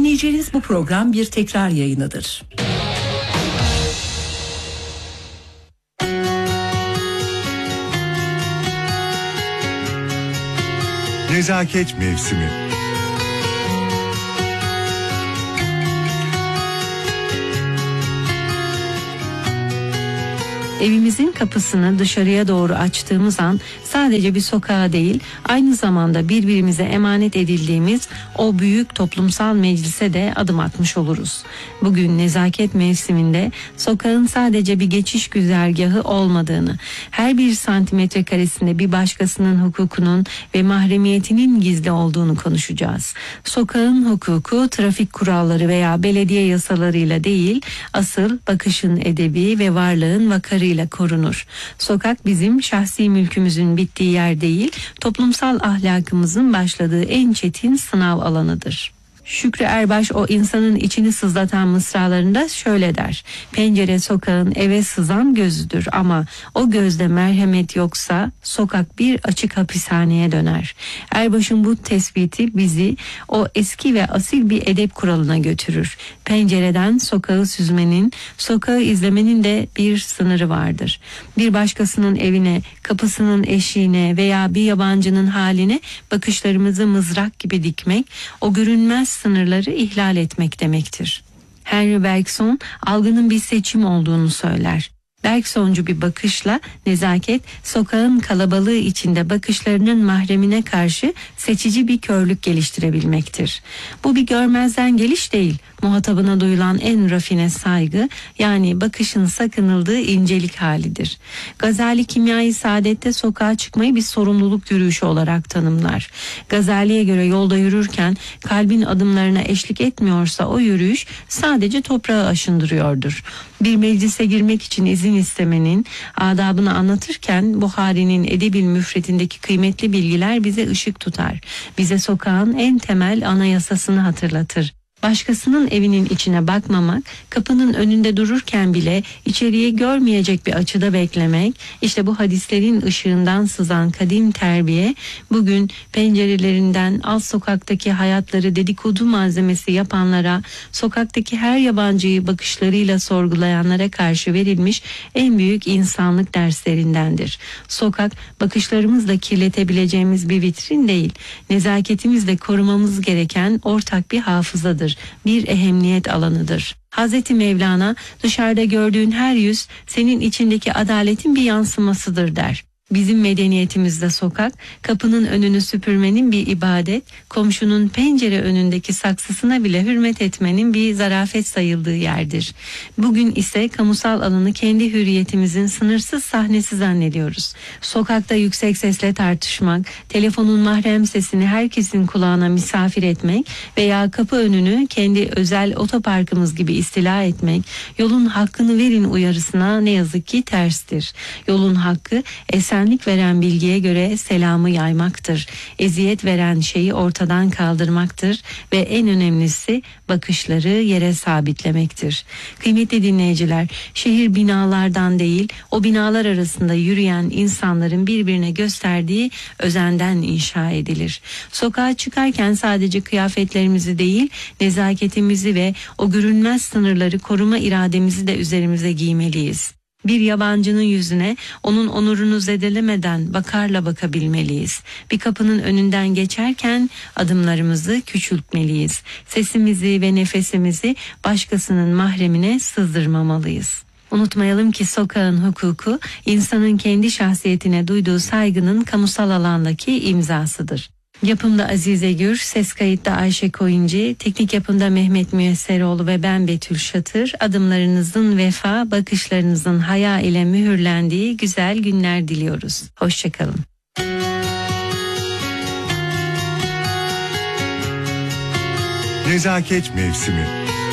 Dinleyeceğiniz bu program bir tekrar yayınıdır. Nezaket mevsimi. Evimizin kapısını dışarıya doğru açtığımız an sadece bir sokağa değil, aynı zamanda birbirimize emanet edildiğimiz o büyük toplumsal meclise de adım atmış oluruz. Bugün nezaket mevsiminde sokağın sadece bir geçiş güzergahı olmadığını, her bir santimetre karesinde bir başkasının hukukunun ve mahremiyetinin gizli olduğunu konuşacağız. Sokağın hukuku trafik kuralları veya belediye yasalarıyla değil, asıl bakışın edebi ve varlığın vakarıyla korunur. Sokak bizim şahsi mülkümüzün bittiği yer değil, toplumsal ahlakımızın başladığı en çetin sınav alanıdır. Şükrü Erbaş o insanın içini sızlatan mısralarında şöyle der: pencere sokağın eve sızan gözüdür ama o gözde merhamet yoksa sokak bir açık hapishaneye döner. Erbaş'ın bu tespiti bizi o eski ve asil bir edep kuralına götürür. Pencereden sokağı süzmenin, sokağı izlemenin de bir sınırı vardır. Bir başkasının evine, kapısının eşiğine veya bir yabancının haline bakışlarımızı mızrak gibi dikmek, o görünmez sınırları ihlal etmek demektir. Henry Bergson algının bir seçim olduğunu söyler. Bergsoncu bir bakışla nezaket, sokağın kalabalığı içinde bakışlarının mahremine karşı seçici bir körlük geliştirebilmektir. Bu bir görmezden geliş değil, muhatabına duyulan en rafine saygı, yani bakışın sakınıldığı incelik halidir. Gazali Kimya-i Saadet'te sokağa çıkmayı bir sorumluluk yürüyüşü olarak tanımlar. Gazali'ye göre yolda yürürken kalbin adımlarına eşlik etmiyorsa o yürüyüş sadece toprağı aşındırıyordur. Bir meclise girmek için izin istemenin adabını anlatırken Buhari'nin Edebil Müfretindeki kıymetli bilgiler bize ışık tutar. Bize sokağın en temel anayasasını hatırlatır. Başkasının evinin içine bakmamak, kapının önünde dururken bile içeriye görmeyecek bir açıda beklemek, işte bu hadislerin ışığından sızan kadim terbiye, bugün pencerelerinden alt sokaktaki hayatları dedikodu malzemesi yapanlara, sokaktaki her yabancıyı bakışlarıyla sorgulayanlara karşı verilmiş en büyük insanlık derslerindendir. Sokak, bakışlarımızla kirletebileceğimiz bir vitrin değil, nezaketimizle korumamız gereken ortak bir hafızadır. Bir ehemmiyet alanıdır. Hazreti Mevlana, dışarıda gördüğün her yüz senin içindeki adaletin bir yansımasıdır der. Bizim medeniyetimizde sokak, kapının önünü süpürmenin bir ibadet, komşunun pencere önündeki saksısına bile hürmet etmenin bir zarafet sayıldığı yerdir. Bugün ise kamusal alanı kendi hürriyetimizin sınırsız sahnesi zannediyoruz. Sokakta yüksek sesle tartışmak, telefonun mahrem sesini herkesin kulağına misafir etmek veya kapı önünü kendi özel otoparkımız gibi istila etmek, yolun hakkını verin uyarısına ne yazık ki terstir. Yolun hakkı esenlik veren bilgiye göre selamı yaymaktır. Eziyet veren şeyi ortadan kaldırmaktır ve en önemlisi bakışları yere sabitlemektir. Kıymetli dinleyiciler, şehir binalardan değil, o binalar arasında yürüyen insanların birbirine gösterdiği özenden inşa edilir. Sokağa çıkarken sadece kıyafetlerimizi değil, nezaketimizi ve o görünmez sınırları koruma irademizi de üzerimize giymeliyiz. Bir yabancının yüzüne onun onurunu zedelemeden bakarla bakabilmeliyiz. Bir kapının önünden geçerken adımlarımızı küçültmeliyiz. Sesimizi ve nefesimizi başkasının mahremine sızdırmamalıyız. Unutmayalım ki sokağın hukuku insanın kendi şahsiyetine duyduğu saygının kamusal alandaki imzasıdır. Yapımda Azize Gür, ses kayıtta Ayşe Koyuncu, teknik yapımda Mehmet Müyesseroğlu ve ben Betül Şatır. Adımlarınızın vefa, bakışlarınızın haya ile mühürlendiği güzel günler diliyoruz. Hoşçakalın. Nezaket mevsimi.